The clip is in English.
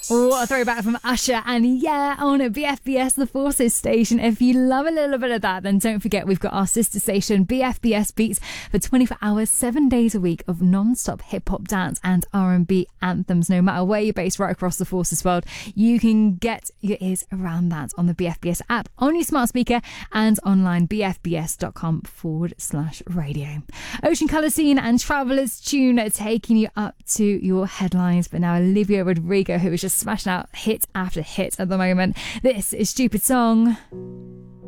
What a throwback from Usher and yeah, on BFBS, the Forces station. If you love a little bit of that, then don't forget we've got our sister station, BFBS Beats, for 24 hours, 7 days a week of non-stop hip-hop, dance and R&B anthems. No matter where you're based right across the Forces world, you can get your ears around that on the BFBS app, on your smart speaker and online, bfbs.com/radio. Ocean Colour Scene and Traveller's Tune taking you up to your headlines. But now Olivia Rodrigo, who is just smashing out hit after hit at the moment. This is Stupid Song.